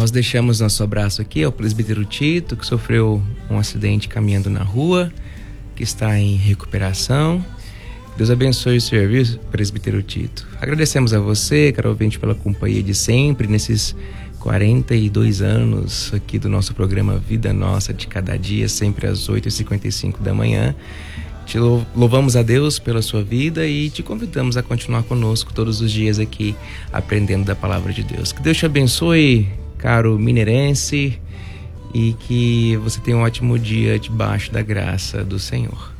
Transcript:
Nós deixamos nosso abraço aqui ao presbítero Tito, que sofreu um acidente caminhando na rua, que está em recuperação. Deus abençoe o serviço, presbítero Tito. Agradecemos a você, caro ouvinte, pela companhia de sempre, nesses 42 anos aqui do nosso programa Vida Nossa de Cada Dia, sempre às 8h55 da manhã. Te louvamos a Deus pela sua vida e te convidamos a continuar conosco todos os dias aqui, aprendendo da palavra de Deus. Que Deus te abençoe, caro mineirense, e que você tenha um ótimo dia debaixo da graça do Senhor.